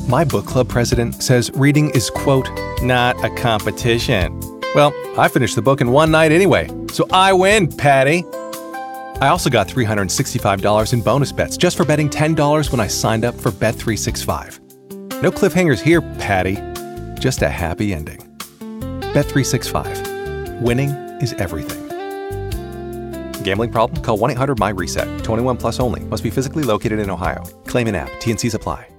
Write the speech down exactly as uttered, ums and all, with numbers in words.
My book club president says reading is, quote, not a competition. Well, I finished the book in one night anyway, so I win, Patty. I also got three hundred sixty-five dollars in bonus bets just for betting ten dollars when I signed up for Bet three sixty-five. No cliffhangers here, Patty. Just a happy ending. Bet three sixty-five. Winning is everything. Gambling problem? Call one eight hundred M Y RESET. twenty-one plus only. Must be physically located in Ohio. Claim in app. T N Cs apply.